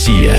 Россия.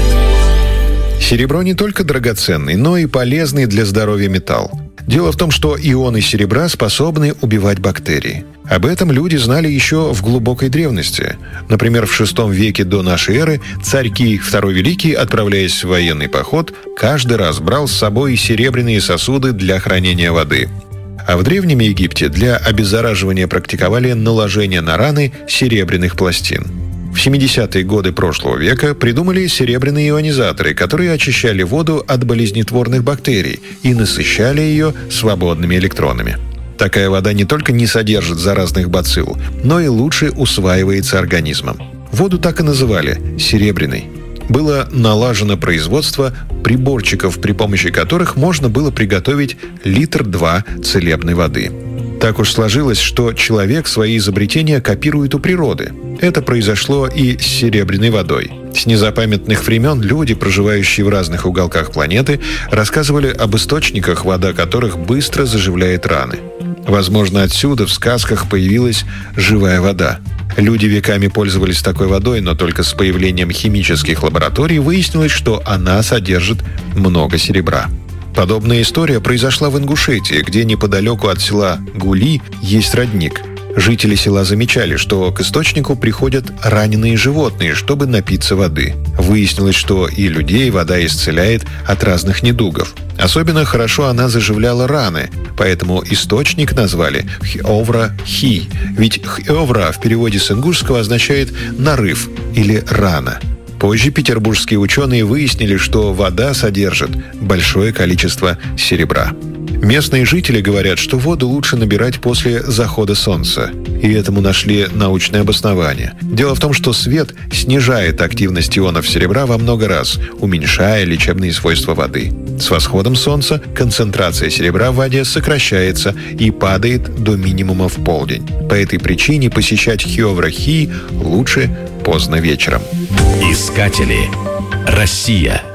Серебро не только драгоценный, но и полезный для здоровья металл. Дело в том, что ионы серебра способны убивать бактерии. Об этом люди знали еще в глубокой древности. Например, в VI веке до нашей эры царь Кий II Великий, отправляясь в военный поход, каждый раз брал с собой серебряные сосуды для хранения воды. А в Древнем Египте для обеззараживания практиковали наложение на раны серебряных пластин. В 70-е годы прошлого века придумали серебряные ионизаторы, которые очищали воду от болезнетворных бактерий и насыщали ее свободными электронами. Такая вода не только не содержит заразных бацилл, но и лучше усваивается организмом. Воду так и называли – серебряной. Было налажено производство приборчиков, при помощи которых можно было приготовить 1-2 литра целебной воды. Так уж сложилось, что человек свои изобретения копирует у природы. Это произошло и с серебряной водой. С незапамятных времен люди, проживающие в разных уголках планеты, рассказывали об источниках, вода которых быстро заживляет раны. Возможно, отсюда в сказках появилась живая вода. Люди веками пользовались такой водой, но только с появлением химических лабораторий выяснилось, что она содержит много серебра. Подобная история произошла в Ингушетии, где неподалеку от села Гули есть родник. Жители села замечали, что к источнику приходят раненые животные, чтобы напиться воды. Выяснилось, что и людей вода исцеляет от разных недугов. Особенно хорошо она заживляла раны, поэтому источник назвали Хьовра-Хи, ведь Хьовра в переводе с ингушского означает «нарыв» или «рана». Позже петербургские ученые выяснили, что вода содержит большое количество серебра. Местные жители говорят, что воду лучше набирать после захода солнца, и этому нашли научное обоснование. Дело в том, что свет снижает активность ионов серебра во много раз, уменьшая лечебные свойства воды. С восходом солнца концентрация серебра в воде сокращается и падает до минимума в полдень. По этой причине посещать Хьовра-Хи лучше поздно вечером. Искатели. Россия.